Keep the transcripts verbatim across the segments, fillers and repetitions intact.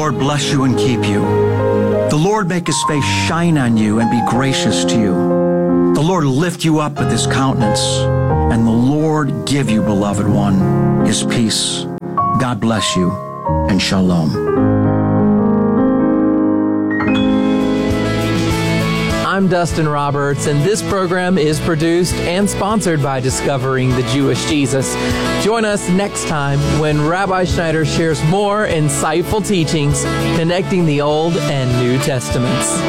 Lord bless you and keep you. The Lord make his face shine on you and be gracious to you. The Lord lift you up with his countenance, and the Lord give you, beloved one, his peace. God bless you, and shalom. I'm Dustin Roberts, and this program is produced and sponsored by Discovering the Jewish Jesus. Join us next time when Rabbi Schneider shares more insightful teachings connecting the Old and New Testaments.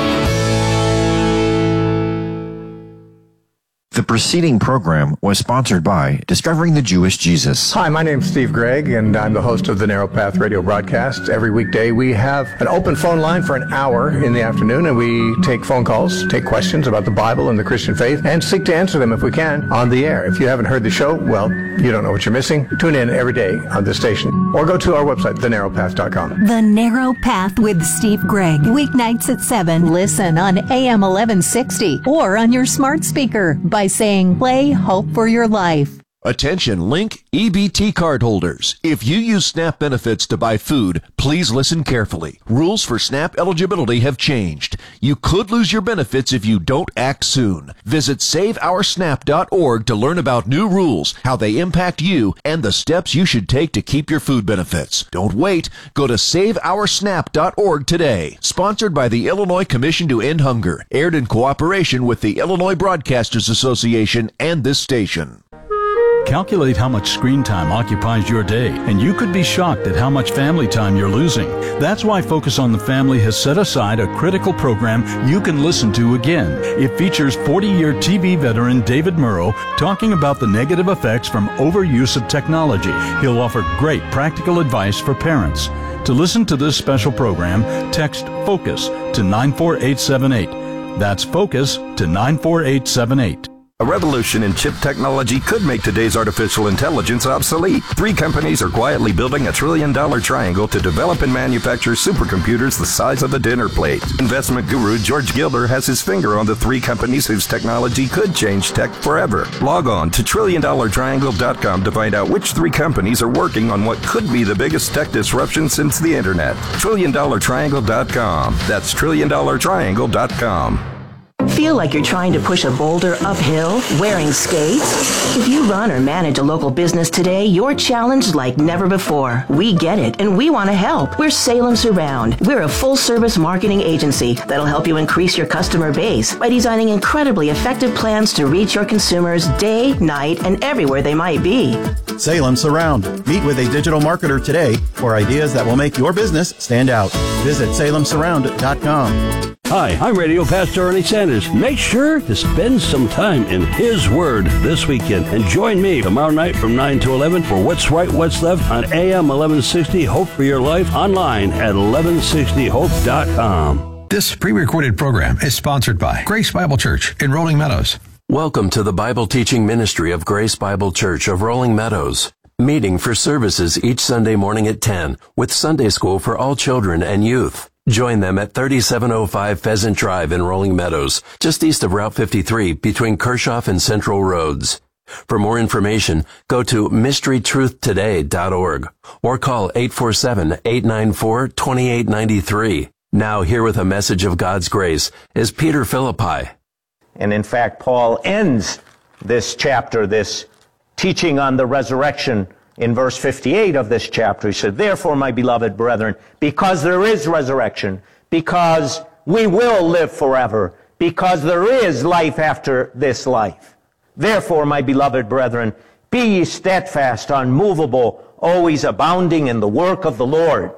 The preceding program was sponsored by Discovering the Jewish Jesus. Hi, my name's Steve Gregg, and I'm the host of the Narrow Path radio broadcast. Every weekday we have an open phone line for an hour in the afternoon, and we take phone calls, take questions about the Bible and the Christian faith, and seek to answer them if we can on the air. If you haven't heard the show, well, you don't know what you're missing. Tune in every day on this station, or go to our website, the narrow path dot com. The Narrow Path with Steve Gregg, weeknights at seven. Listen on A M eleven sixty or on your smart speaker by saying play Hope for Your Life. Attention Link E B T cardholders. If you use SNAP benefits to buy food, please listen carefully. Rules for SNAP eligibility have changed. You could lose your benefits if you don't act soon. Visit save our snap dot org to learn about new rules, how they impact you, and the steps you should take to keep your food benefits. Don't wait. Go to save our snap dot org today. Sponsored by the Illinois Commission to End Hunger. Aired in cooperation with the Illinois Broadcasters Association and this station. Calculate how much screen time occupies your day, and you could be shocked at how much family time you're losing. That's why Focus on the Family has set aside a critical program you can listen to again. It features forty-year T V veteran David Murrow talking about the negative effects from overuse of technology. He'll offer great practical advice for parents. To listen to this special program, text FOCUS to nine four eight seven eight. That's FOCUS to nine four eight seven eight. A revolution in chip technology could make today's artificial intelligence obsolete. Three companies are quietly building a trillion-dollar triangle to develop and manufacture supercomputers the size of a dinner plate. Investment guru George Gilder has his finger on the three companies whose technology could change tech forever. Log on to trillion dollar triangle dot com to find out which three companies are working on what could be the biggest tech disruption since the internet. trillion dollar triangle dot com. That's trillion dollar triangle dot com. Feel like you're trying to push a boulder uphill wearing skates? If you run or manage a local business today, you're challenged like never before. We get it, and we want to help. We're Salem Surround. We're a full-service marketing agency that'll help you increase your customer base by designing incredibly effective plans to reach your consumers day, night, and everywhere they might be. Salem Surround. Meet with a digital marketer today for ideas that will make your business stand out. Visit salem surround dot com. Hi, I'm Radio Pastor Ernie Sanders. Make sure to spend some time in His Word this weekend and join me tomorrow night from nine to eleven for What's Right, What's Left on A M eleven sixty Hope for Your Life online at eleven sixty hope dot com. This pre-recorded program is sponsored by Grace Bible Church in Rolling Meadows. Welcome to the Bible teaching ministry of Grace Bible Church of Rolling Meadows. Meeting for services each Sunday morning at ten with Sunday school for all children and youth. Join them at thirty-seven oh five Pheasant Drive in Rolling Meadows, just east of Route fifty-three between Kershaw and Central Roads. For more information, go to mystery truth today dot org or call eight four seven, eight nine four, two eight nine three. Now here with a message of God's grace is Peter Philippi. And in fact, Paul ends this chapter, this teaching on the resurrection, in verse fifty-eight of this chapter. He said, "Therefore, my beloved brethren, because there is resurrection, because we will live forever, because there is life after this life. Therefore, my beloved brethren, be ye steadfast, unmovable, always abounding in the work of the Lord.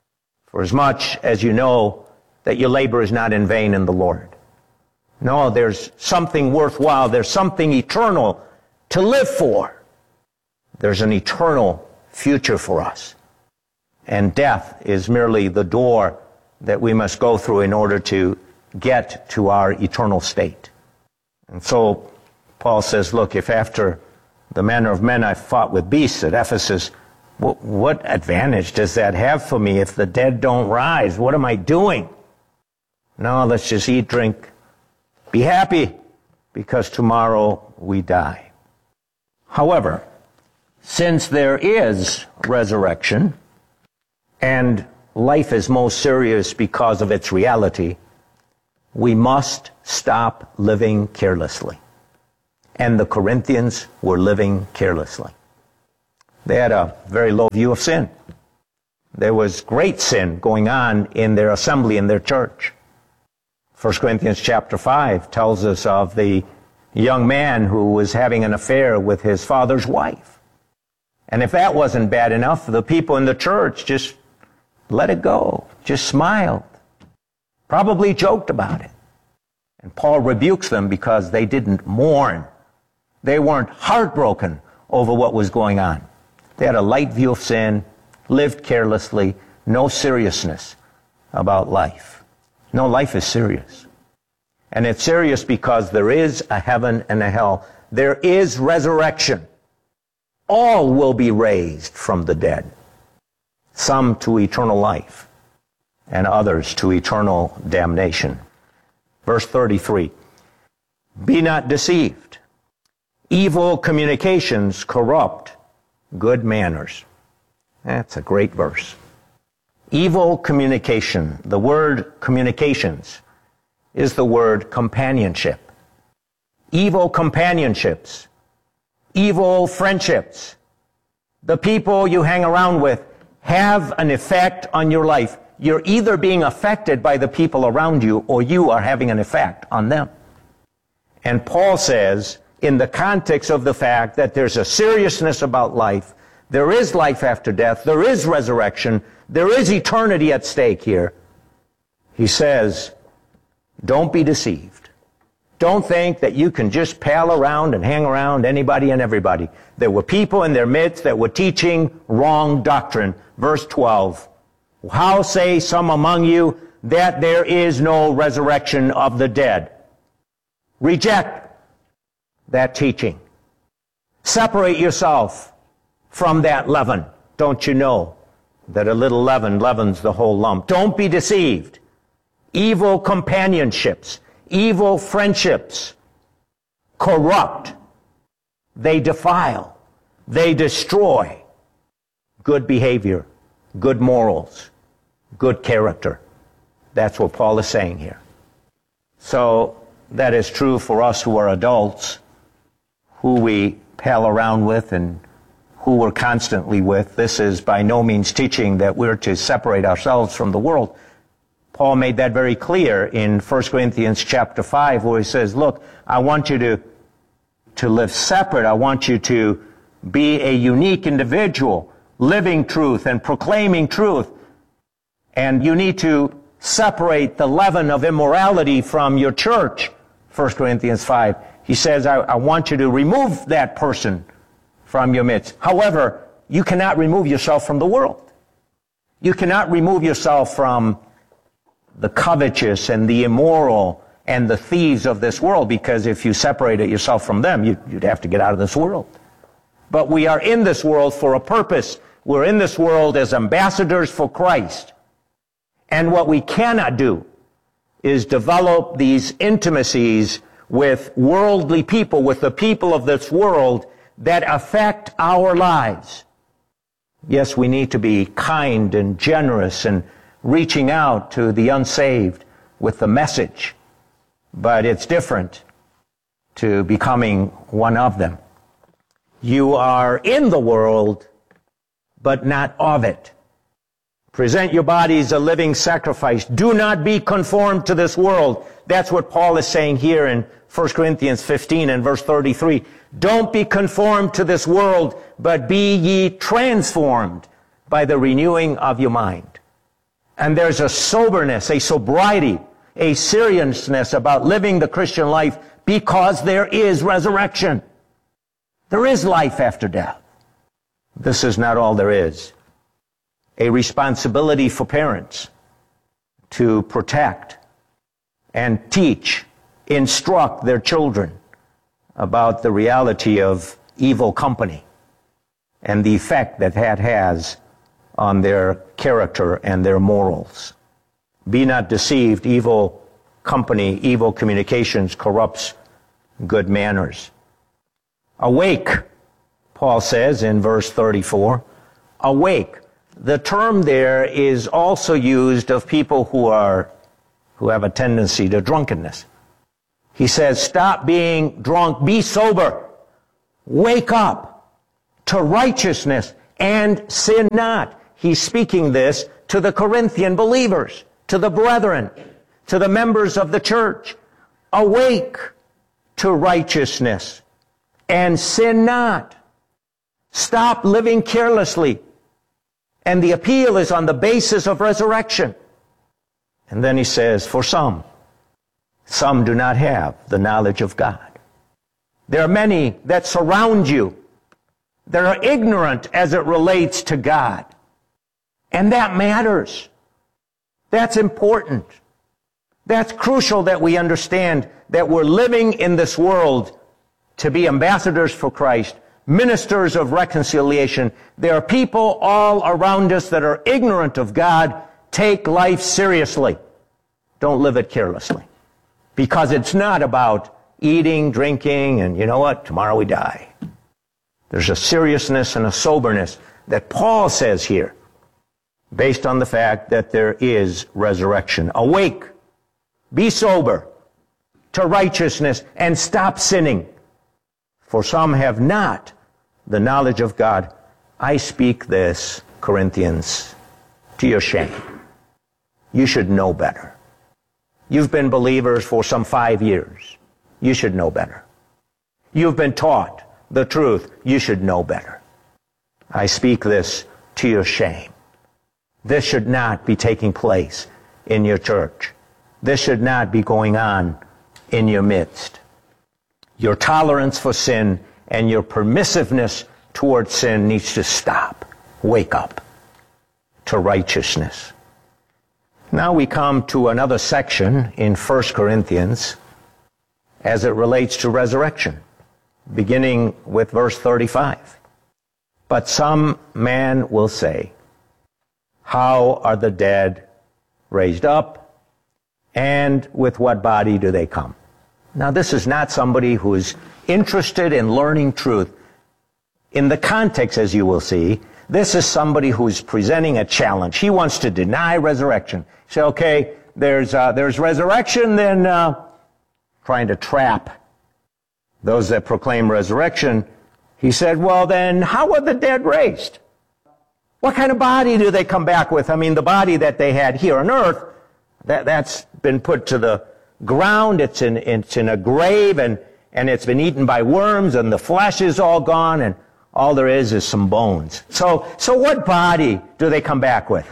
For as much as you know that your labor is not in vain in the Lord." No, there's something worthwhile. There's something eternal to live for. There's an eternal future for us. And death is merely the door that we must go through in order to get to our eternal state. And so Paul says, look, if after the manner of men I fought with beasts at Ephesus, what, what advantage does that have for me if the dead don't rise? What am I doing? No, let's just eat, drink, be happy, because tomorrow we die. However, since there is resurrection, and life is most serious because of its reality, we must stop living carelessly. And the Corinthians were living carelessly. They had a very low view of sin. There was great sin going on in their assembly, in their church. First Corinthians chapter five tells us of the young man who was having an affair with his father's wife. And if that wasn't bad enough, the people in the church just let it go, just smiled, probably joked about it. And Paul rebukes them because they didn't mourn. They weren't heartbroken over what was going on. They had a light view of sin, lived carelessly, no seriousness about life. No, life is serious. And it's serious because there is a heaven and a hell. There is resurrection. All will be raised from the dead. Some to eternal life, and others to eternal damnation. Verse thirty-three, be not deceived. Evil communications corrupt good manners. That's a great verse. Evil communication. The word communications is the word companionship. Evil companionships. Evil friendships. The people you hang around with have an effect on your life. You're either being affected by the people around you or you are having an effect on them. And Paul says, in the context of the fact that there's a seriousness about life, there is life after death, there is resurrection, there is eternity at stake here, he says, don't be deceived. Don't think that you can just pal around and hang around anybody and everybody. There were people in their midst that were teaching wrong doctrine. Verse twelve, how say some among you that there is no resurrection of the dead? Reject that teaching. Separate yourself from that leaven. Don't you know that a little leaven leavens the whole lump? Don't be deceived. Evil companionships, evil friendships corrupt. They defile. They destroy good behavior, good morals, good character. That's what Paul is saying here. So that is true for us who are adults, who we pal around with and who we're constantly with. This is by no means teaching that we're to separate ourselves from the world. Paul made that very clear in First Corinthians chapter five, where he says, look, I want you to, to live separate. I want you to be a unique individual, living truth and proclaiming truth. And you need to separate the leaven of immorality from your church. First Corinthians five. He says, I, I want you to remove that person from your midst. However, you cannot remove yourself from the world. You cannot remove yourself from the covetous and the immoral and the thieves of this world, because if you separated yourself from them, you, you'd have to get out of this world. But we are in this world for a purpose. We're in this world as ambassadors for Christ. And what we cannot do is develop these intimacies with worldly people, with the people of this world that affect our lives. Yes, we need to be kind and generous and reaching out to the unsaved with the message, but it's different to becoming one of them. You are in the world, but not of it. Present your bodies a living sacrifice. Do not be conformed to this world. That's what Paul is saying here in First Corinthians fifteen and verse thirty-three. Don't be conformed to this world, but be ye transformed by the renewing of your mind. And there's a soberness, a sobriety, a seriousness about living the Christian life because there is resurrection. There is life after death. This is not all there is. A responsibility for parents to protect and teach, instruct their children about the reality of evil company and the effect that that has on their character and their morals. Be not deceived. Evil company, evil communications corrupts good manners. Awake, Paul says in verse thirty-four. Awake. the term there is also used of people who are, who have a tendency to drunkenness. He says, stop being drunk, be sober, wake up to righteousness and sin not. He's speaking this to the Corinthian believers, to the brethren, to the members of the church. Awake to righteousness and sin not. Stop living carelessly. And the appeal is on the basis of resurrection. And then he says, for some, some do not have the knowledge of God. There are many that surround you that are ignorant as it relates to God. And that matters. That's important. That's crucial that we understand that we're living in this world to be ambassadors for Christ, ministers of reconciliation. There are people all around us that are ignorant of God. Take life seriously. Don't live it carelessly. Because it's not about eating, drinking, and you know what? Tomorrow we die. There's a seriousness and a soberness that Paul says here, based on the fact that there is resurrection. Awake, be sober to righteousness, and stop sinning. For some have not the knowledge of God. I speak this, Corinthians, to your shame. You should know better. You've been believers for some five years. You should know better. You've been taught the truth. You should know better. I speak this to your shame. This should not be taking place in your church. This should not be going on in your midst. Your tolerance for sin and your permissiveness towards sin needs to stop. Wake up to righteousness. Now we come to another section in First Corinthians as it relates to resurrection, beginning with verse thirty-five. But some man will say, how are the dead raised up, and with what body do they come? Now this is not somebody who is interested in learning truth. In the context, as you will see, this is somebody who's presenting a challenge. He wants to deny resurrection. Say, okay, there's uh, there's resurrection, then uh, trying to trap those that proclaim resurrection. He said, well, then how are the dead raised? What kind of body do they come back with? I mean, the body that they had here on earth, that, that's been put to the ground. It's in, it's in a grave, and, and it's been eaten by worms, and the flesh is all gone, and all there is is some bones. So, so what body do they come back with?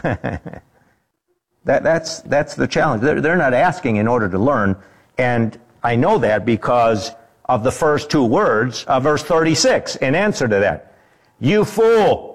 that, that's, that's the challenge. They're, they're not asking in order to learn, and I know that because of the first two words of verse thirty-six in answer to that. You fool!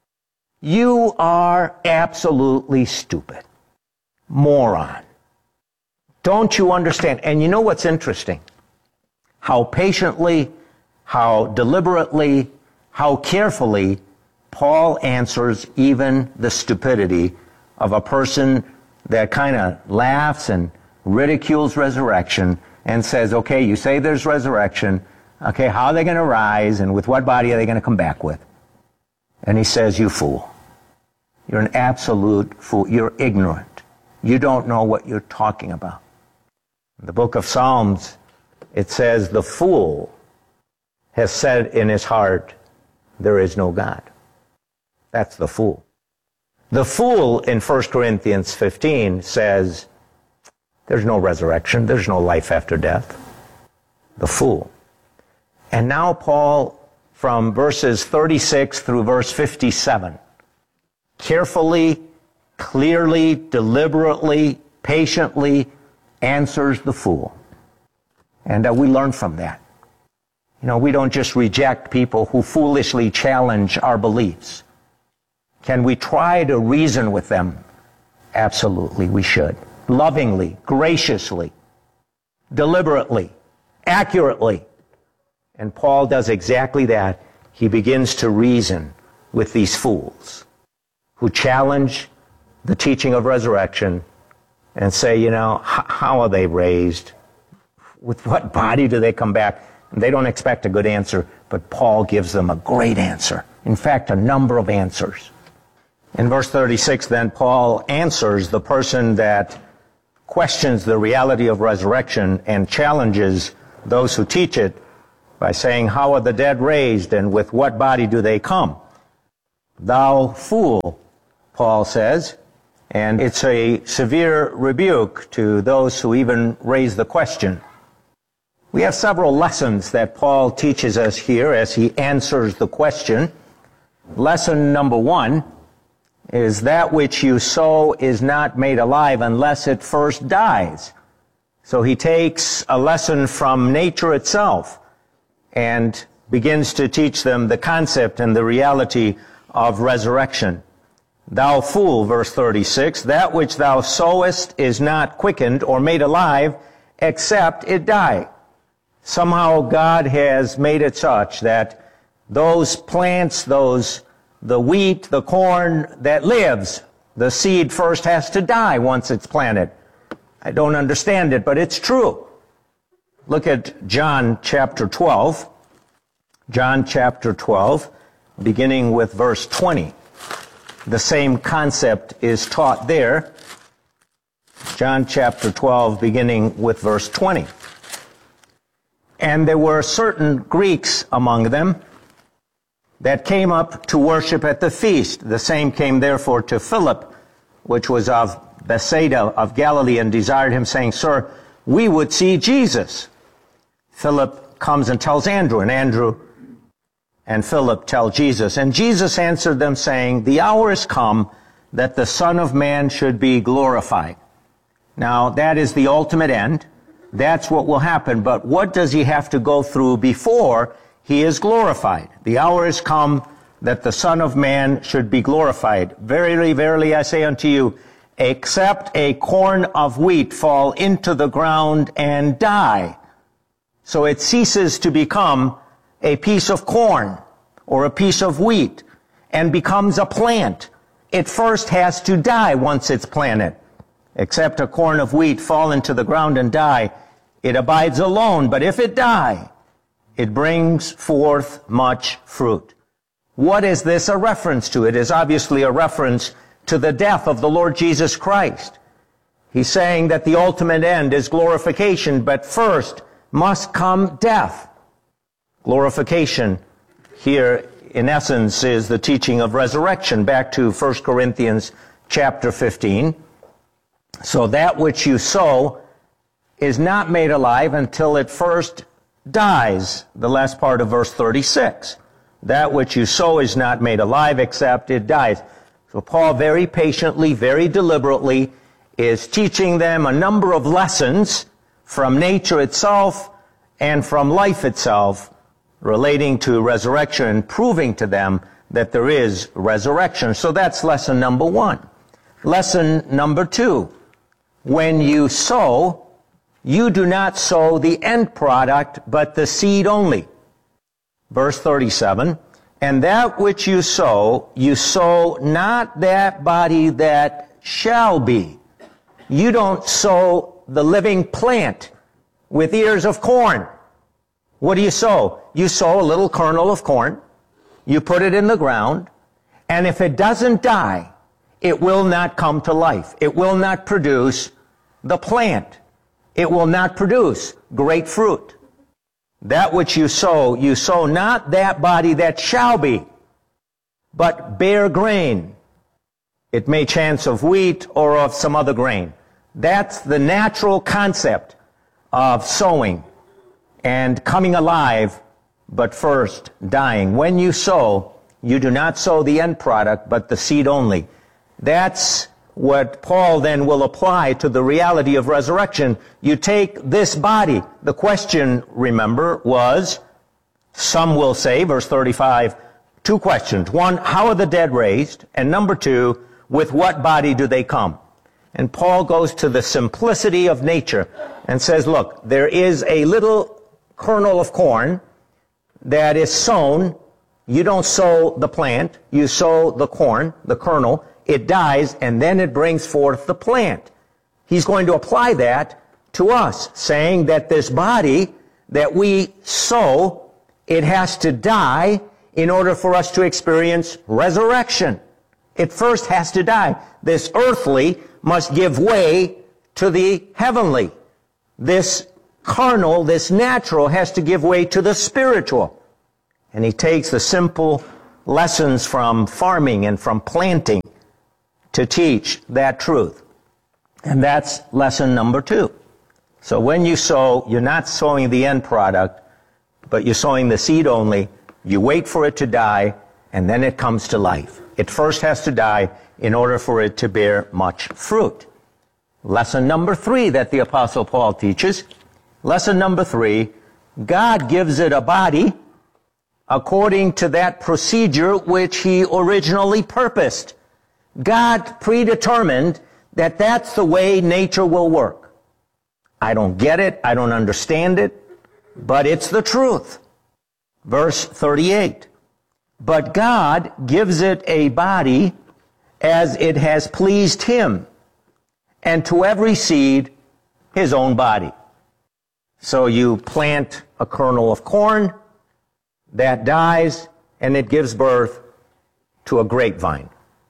You are absolutely stupid. Moron. Don't you understand? And you know what's interesting? How patiently, how deliberately, how carefully Paul answers even the stupidity of a person that kind of laughs and ridicules resurrection and says, okay, you say there's resurrection. Okay, how are they going to rise, and with what body are they going to come back with? And he says, you fool. You're an absolute fool. You're ignorant. You don't know what you're talking about. In the book of Psalms, it says, the fool has said in his heart, there is no God. That's the fool. The fool in First Corinthians fifteen says, there's no resurrection. There's no life after death. The fool. And now Paul, from verses thirty-six through verse fifty-seven, carefully, clearly, deliberately, patiently answers the fool. And uh, we learn from that. You know, we don't just reject people who foolishly challenge our beliefs. Can we try to reason with them? Absolutely, we should. Lovingly, graciously, deliberately, accurately. And Paul does exactly that. He begins to reason with these fools who challenge the teaching of resurrection and say, you know, how are they raised? With what body do they come back? And they don't expect a good answer, but Paul gives them a great answer. In fact, a number of answers. In verse thirty-six, then, Paul answers the person that questions the reality of resurrection and challenges those who teach it by saying, how are the dead raised, and with what body do they come? Thou fool, Paul says, and it's a severe rebuke to those who even raise the question. We have several lessons that Paul teaches us here as he answers the question. Lesson number one is that which you sow is not made alive unless it first dies. So he takes a lesson from nature itself and begins to teach them the concept and the reality of resurrection. Thou fool, verse thirty-six, that which thou sowest is not quickened or made alive except it die. Somehow God has made it such that those plants, those, the wheat, the corn that lives, the seed first has to die once it's planted. I don't understand it, but it's true. Look at John chapter twelve. John chapter twelve, beginning with verse twenty. The same concept is taught there. John chapter twelve, beginning with verse twenty. And there were certain Greeks among them that came up to worship at the feast. The same came therefore to Philip, which was of Bethsaida of Galilee, and desired him, saying, Sir, we would see Jesus. Philip comes and tells Andrew, and Andrew and Philip tell Jesus. And Jesus answered them, saying, the hour is come that the Son of Man should be glorified. Now, that is the ultimate end. That's what will happen. But what does he have to go through before he is glorified? The hour is come that the Son of Man should be glorified. Verily, verily, I say unto you, except a corn of wheat fall into the ground and die, so it ceases to become a piece of corn or a piece of wheat and becomes a plant. It first has to die once it's planted. Except a corn of wheat fall into the ground and die, it abides alone. But if it die, it brings forth much fruit. What is this a reference to? It is obviously a reference to the death of the Lord Jesus Christ. He's saying that the ultimate end is glorification, but first must come death. Glorification here, in essence, is the teaching of resurrection. Back to First Corinthians chapter fifteen. So that which you sow is not made alive until it first dies. The last part of verse thirty-six. That which you sow is not made alive except it dies. So Paul very patiently, very deliberately is teaching them a number of lessons from nature itself and from life itself relating to resurrection and proving to them that there is resurrection. So that's lesson number one. Lesson number two. When you sow, you do not sow the end product, but the seed only. Verse thirty-seven, and that which you sow, you sow not that body that shall be. You don't sow the living plant with ears of corn. What do you sow? You sow a little kernel of corn, you put it in the ground, and if it doesn't die, it will not come to life. It will not produce the plant. It will not produce great fruit. That which you sow, you sow not that body that shall be, but bare grain. It may chance of wheat or of some other grain. That's the natural concept of sowing and coming alive, but first dying. When you sow, you do not sow the end product, but the seed only. That's what Paul then will apply to the reality of resurrection. You take this body. The question, remember, was, some will say, verse thirty-five, two questions. One, how are the dead raised? And number two, with what body do they come? And Paul goes to the simplicity of nature and says, look, there is a little kernel of corn that is sown. You don't sow the plant. You sow the corn, the kernel. It dies, and then it brings forth the plant. He's going to apply that to us, saying that this body that we sow, it has to die in order for us to experience resurrection. It first has to die. This earthly must give way to the heavenly. This carnal, this natural, has to give way to the spiritual. And he takes the simple lessons from farming and from planting to teach that truth. And that's lesson number two. So when you sow, you're not sowing the end product, but you're sowing the seed only. You wait for it to die, and then it comes to life. It first has to die in order for it to bear much fruit. Lesson number three that the Apostle Paul teaches. Lesson number three, God gives it a body according to that procedure which he originally purposed. God predetermined that that's the way nature will work. I don't get it, I don't understand it, but it's the truth. Verse thirty-eight, but God gives it a body as it has pleased him, and to every seed his own body. So you plant a kernel of corn, that dies, and it gives birth to a grapevine.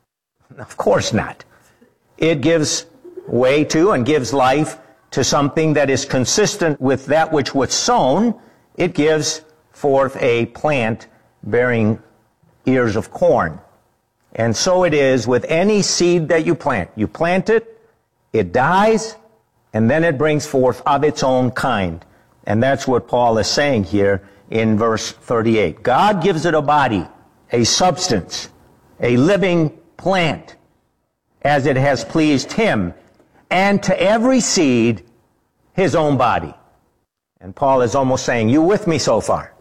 Of course not. It gives way to and gives life to something that is consistent with that which was sown. It gives forth a plant bearing ears of corn. And so it is with any seed that you plant. You plant it, it dies, and then it brings forth of its own kind. And that's what Paul is saying here in verse thirty-eight. God gives it a body, a substance, a living plant, as it has pleased him, and to every seed his own body. And Paul is almost saying, you with me so far?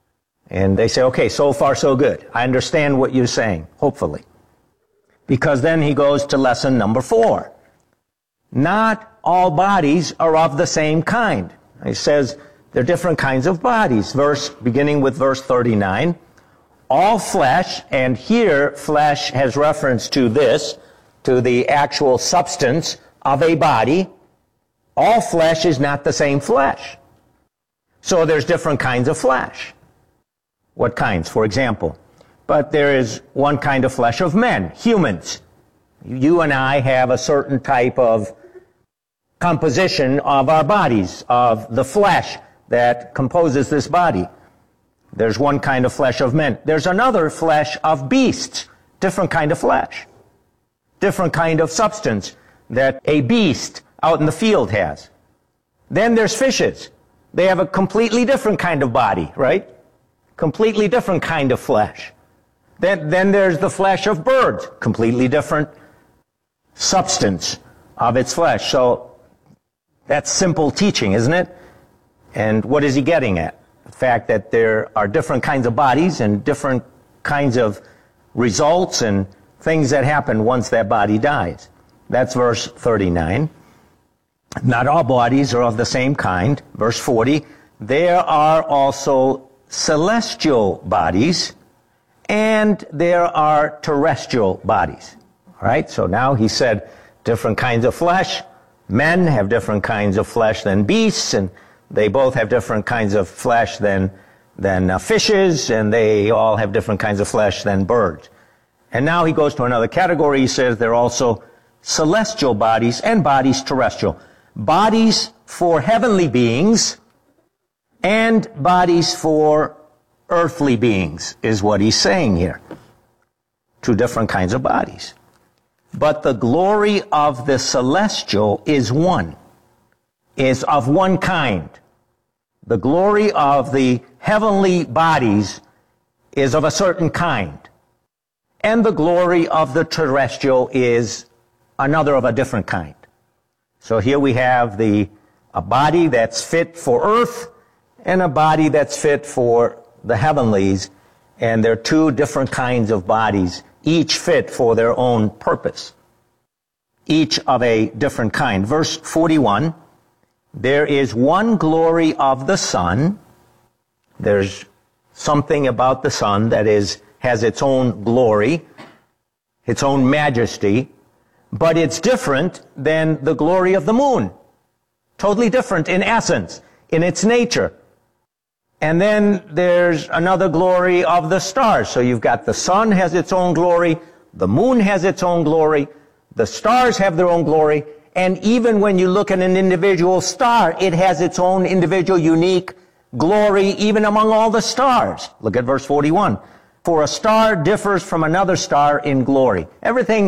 And they say, okay, so far so good. I understand what you're saying, hopefully. Because then he goes to lesson number four. Not all bodies are of the same kind. He says there are different kinds of bodies. Verse, beginning with verse thirty-nine. All flesh, and here flesh has reference to this, to the actual substance of a body. All flesh is not the same flesh. So there's different kinds of flesh. What kinds? For example, but there is one kind of flesh of men, humans. You and I have a certain type of composition of our bodies, of the flesh that composes this body. There's one kind of flesh of men. There's another flesh of beasts, different kind of flesh, different kind of substance that a beast out in the field has. Then there's fishes. They have a completely different kind of body, right? Completely different kind of flesh. Then, then there's the flesh of birds, completely different substance of its flesh. So that's simple teaching, isn't it? And what is he getting at? The fact that there are different kinds of bodies and different kinds of results and things that happen once that body dies. That's verse thirty-nine. Not all bodies are of the same kind. Verse forty, there are also celestial bodies and there are terrestrial bodies. All right, so now he said different kinds of flesh. Men have different kinds of flesh than beasts, and they both have different kinds of flesh than, than uh, fishes, and they all have different kinds of flesh than birds. And now he goes to another category. He says there are also celestial bodies and bodies terrestrial. Bodies for heavenly beings and bodies for earthly beings is what he's saying here. Two different kinds of bodies. But the glory of the celestial is one, is of one kind. The glory of the heavenly bodies is of a certain kind. And the glory of the terrestrial is another of a different kind. So here we have the a body that's fit for earth and a body that's fit for the heavenlies. And they're two different kinds of bodies, each fit for their own purpose, each of a different kind. Verse forty-one, there is one glory of the sun. There's something about the sun that is has its own glory, its own majesty, but it's different than the glory of the moon. Totally different in essence, in its nature. And then there's another glory of the stars. So you've got the sun has its own glory, The moon has its own glory. The stars have their own glory. And even when you look at an individual star, it has its own individual unique glory even among all the stars. Look at verse forty-one. For a star differs from another star in glory. Everything